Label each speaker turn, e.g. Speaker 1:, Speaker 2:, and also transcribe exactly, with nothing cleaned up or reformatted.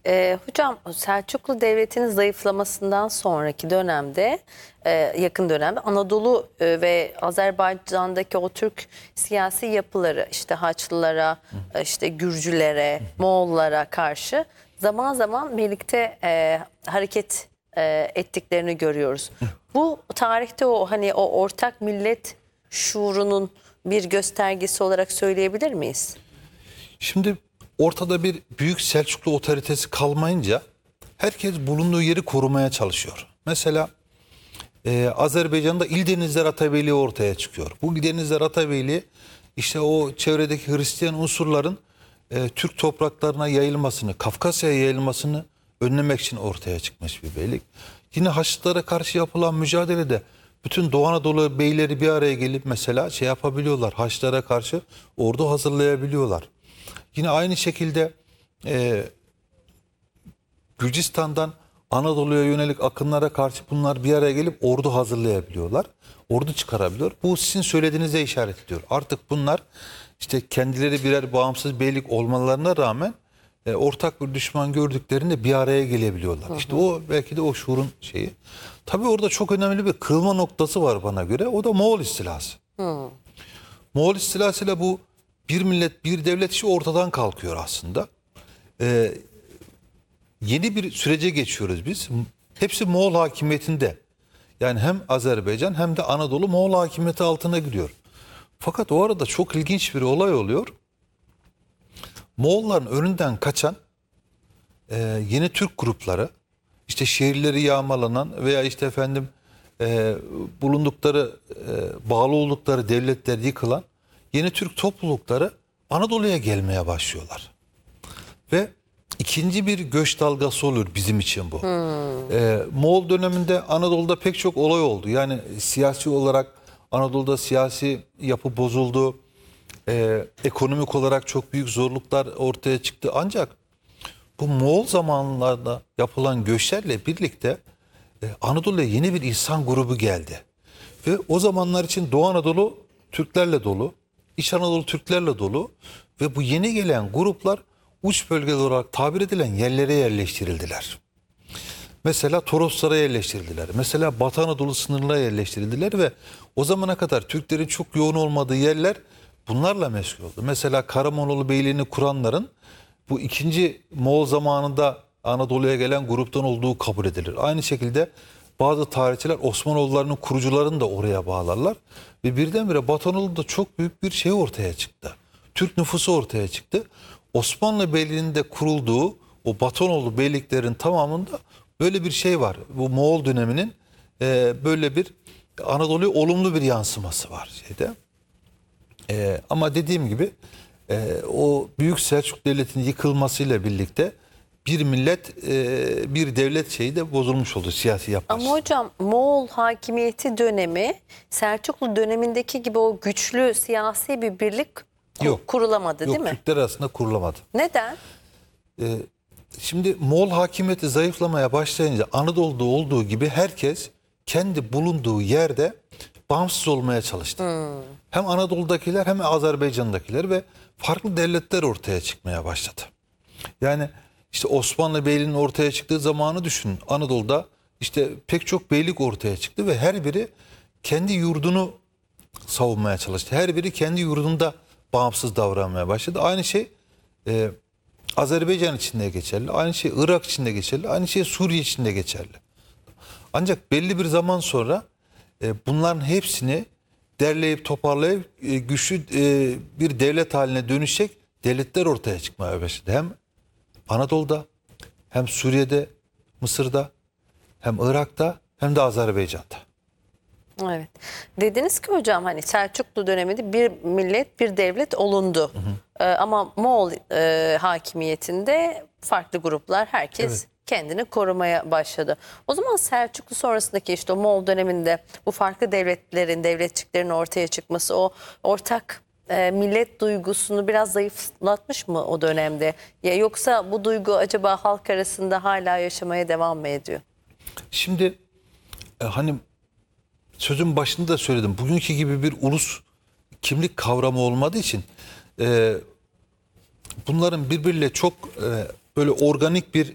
Speaker 1: Ee, hocam Selçuklu Devleti'nin zayıflamasından sonraki dönemde e, yakın dönemde Anadolu e, ve Azerbaycan'daki o Türk siyasi yapıları işte Haçlılara, e, işte Gürcülere, Moğollara karşı zaman zaman birlikte e, hareket e, ettiklerini görüyoruz. Bu tarihte o hani o ortak millet şuurunun bir göstergesi olarak söyleyebilir miyiz?
Speaker 2: Şimdi ortada bir büyük Selçuklu otoritesi kalmayınca herkes bulunduğu yeri korumaya çalışıyor. Mesela e, Azerbaycan'da İldenizler Atabeyliği ortaya çıkıyor. Bu İldenizler Atabeyliği işte o çevredeki Hristiyan unsurların e, Türk topraklarına yayılmasını, Kafkasya'ya yayılmasını önlemek için ortaya çıkmış bir beylik. Yine Haçlılara karşı yapılan mücadelede bütün Doğu Anadolu beyleri bir araya gelip mesela şey yapabiliyorlar. Haçlılara karşı ordu hazırlayabiliyorlar. Yine aynı şekilde e, Gürcistan'dan Anadolu'ya yönelik akınlara karşı bunlar bir araya gelip ordu hazırlayabiliyorlar. Ordu çıkarabiliyor. Bu sizin söylediğinize işaret ediyor. Artık bunlar işte kendileri birer bağımsız beylik olmalarına rağmen e, ortak bir düşman gördüklerinde bir araya gelebiliyorlar. Hı hı. İşte o belki de o şuurun şeyi. Tabii orada çok önemli bir kırılma noktası var bana göre. O da Moğol istilası. Hı. Moğol istilasıyla bu bir millet, bir devlet işi ortadan kalkıyor aslında. Ee, yeni bir sürece geçiyoruz biz. Hepsi Moğol hakimiyetinde. Yani hem Azerbaycan hem de Anadolu Moğol hakimiyeti altına giriyor. Fakat o arada çok ilginç bir olay oluyor. Moğolların önünden kaçan e, yeni Türk grupları, işte şehirleri yağmalanan veya işte efendim e, bulundukları, e, bağlı oldukları devletler yıkılan yeni Türk toplulukları Anadolu'ya gelmeye başlıyorlar. Ve ikinci bir göç dalgası olur bizim için bu. Hmm. Ee, Moğol döneminde Anadolu'da pek çok olay oldu. Yani siyasi olarak Anadolu'da siyasi yapı bozuldu. Ee, ekonomik olarak çok büyük zorluklar ortaya çıktı. Ancak bu Moğol zamanlarda yapılan göçlerle birlikte e, Anadolu'ya yeni bir insan grubu geldi. Ve o zamanlar için Doğu Anadolu Türklerle dolu. İç Anadolu Türklerle dolu ve bu yeni gelen gruplar uç bölgeler olarak tabir edilen yerlere yerleştirildiler. Mesela Toroslara yerleştirildiler. Mesela Batı Anadolu sınırına yerleştirildiler ve o zamana kadar Türklerin çok yoğun olmadığı yerler bunlarla meşgul oldu. Mesela Karamanlı Beyliğini kuranların bu ikinci Moğol zamanında Anadolu'ya gelen gruptan olduğu kabul edilir. Aynı şekilde bazı tarihçiler Osmanoğullarının kurucularını da oraya bağlarlar. Ve birdenbire Batı Anadolu'da çok büyük bir şey ortaya çıktı. Türk nüfusu ortaya çıktı. Osmanlı Beyliği'nde kurulduğu o Batı Anadolu beyliklerin tamamında böyle bir şey var. Bu Moğol döneminin e, böyle bir Anadolu'ya olumlu bir yansıması var şeyde. E, ama dediğim gibi e, o Büyük Selçuk Devleti'nin yıkılmasıyla birlikte bir millet, e, bir devlet şeyi de bozulmuş oldu siyasi yapması.
Speaker 1: Ama hocam Moğol hakimiyeti dönemi Selçuklu dönemindeki gibi o güçlü siyasi bir birlik
Speaker 2: Yok,
Speaker 1: kurulamadı
Speaker 2: yok,
Speaker 1: değil mi?
Speaker 2: Türkler arasında kurulamadı.
Speaker 1: Neden?
Speaker 2: Ee, şimdi Moğol hakimiyeti zayıflamaya başlayınca Anadolu'da olduğu gibi herkes kendi bulunduğu yerde bağımsız olmaya çalıştı. Hmm. Hem Anadolu'dakiler hem Azerbaycan'dakiler ve farklı devletler ortaya çıkmaya başladı. Yani işte Osmanlı Beyliği'nin ortaya çıktığı zamanı düşünün. Anadolu'da işte pek çok beylik ortaya çıktı ve her biri kendi yurdunu savunmaya çalıştı. Her biri kendi yurdunda bağımsız davranmaya başladı. Aynı şey e, Azerbaycan için de geçerli. Aynı şey Irak için de geçerli. Aynı şey Suriye için de geçerli. Ancak belli bir zaman sonra e, bunların hepsini derleyip toparlayıp e, güçlü e, bir devlet haline dönüşecek devletler ortaya çıkmaya başladı. Hem Anadolu'da hem Suriye'de, Mısır'da hem Irak'ta hem de Azerbaycan'da.
Speaker 1: Evet. Dediniz ki hocam hani Selçuklu döneminde bir millet bir devlet olundu. Hı hı. Ee, ama Moğol e, hakimiyetinde farklı gruplar herkes evet. kendini korumaya başladı. O zaman Selçuklu sonrasındaki işte o Moğol döneminde bu farklı devletlerin, devletçiklerin ortaya çıkması o ortak e, millet duygusunu biraz zayıflatmış mı o dönemde? Ya yoksa bu duygu acaba halk arasında hala yaşamaya devam mı ediyor?
Speaker 2: Şimdi e, hani sözün başında da söyledim. Bugünkü gibi bir ulus kimlik kavramı olmadığı için e, bunların birbiriyle çok e, böyle organik bir